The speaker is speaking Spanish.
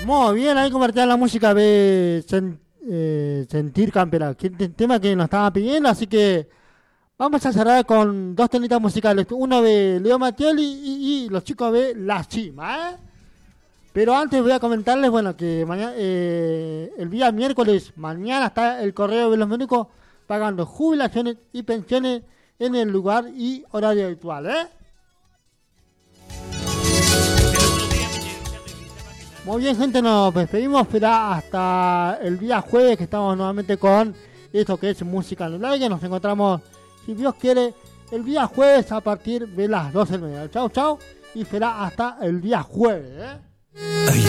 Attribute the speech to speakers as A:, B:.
A: Muy bien, ahí convertida la música de Sentir Campera, tema que nos estaba pidiendo, así que vamos a cerrar con dos temitas musicales, uno de Leo Mattioli y los chicos de La Cima, ¿eh? Pero antes voy a comentarles, bueno, que mañana, el día miércoles, mañana está el correo de los médicos pagando jubilaciones y pensiones en el lugar y horario habitual, ¿eh? Muy bien, gente, nos despedimos, pero hasta el día jueves que estamos nuevamente con esto que es Música en el Aire. Nos encontramos, si Dios quiere, el día jueves a partir de las 12:30. Chau, chau, y será hasta el día jueves, ¿eh?